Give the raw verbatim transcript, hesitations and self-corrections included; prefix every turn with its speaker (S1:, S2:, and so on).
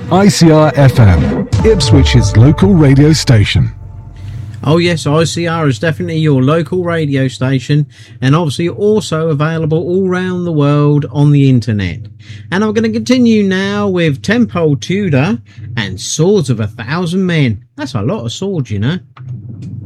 S1: I C R F M, Ipswich's local radio station.
S2: Oh yes, I C R is definitely your local radio station, and obviously also available all around the world on the internet. And I'm going to continue now with Tenpole Tudor and Swords of a Thousand Men. That's a lot of swords, you know.